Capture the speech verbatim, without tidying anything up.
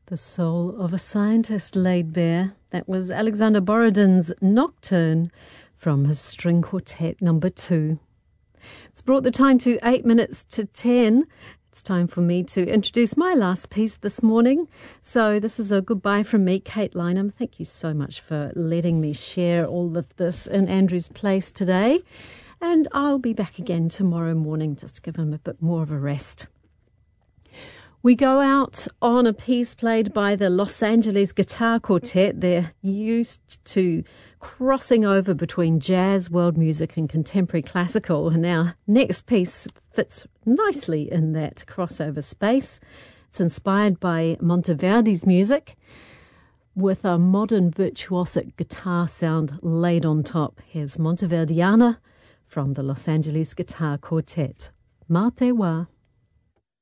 The Soul of a Scientist laid bare. That was Alexander Borodin's Nocturne from his string quartet number two. It's brought the time to eight minutes to ten. It's time for me to introduce my last piece this morning. So this is a goodbye from me, Kate Lynham. Thank you so much for letting me share all of this in Andrew's place today. And I'll be back again tomorrow morning just to give him a bit more of a rest. We go out on a piece played by the Los Angeles Guitar Quartet. They're used to crossing over between jazz, world music and contemporary classical. And our next piece fits nicely in that crossover space. It's inspired by Monteverdi's music with a modern virtuosic guitar sound laid on top. Here's Monteverdiana from the Los Angeles Guitar Quartet. Matewa.